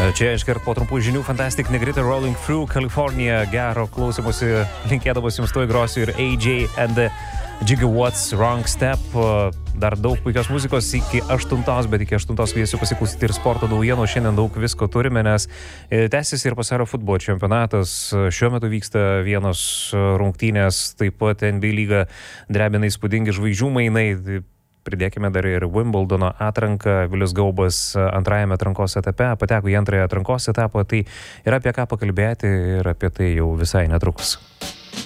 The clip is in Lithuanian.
Čia iškart po trumpų žinių Fantastic Negrita Rolling Through California. Gero klausimusi linkėdamas jums tuoj grosiu ir AJ and the Gigawatts Wrong Step. Dar daug puikios muzikos iki 8, bet iki 8 kviesiu pasiklausyti ir sporto naujienų. Šiandien daug visko turime, nes tęsiasi ir pasaulio futbolo čempionatas. Šiuo metu vyksta vienos rungtynės, taip pat NBA lyga drebina įspūdingi žvaigždžių mainai. Pridėkime dar ir Wimbledono atranką. Vilius Gaubas antrajame atrankos etape pateko į antrąją atrankos etapą. Tai yra apie ką pakalbėti ir apie tai jau visai netrukus.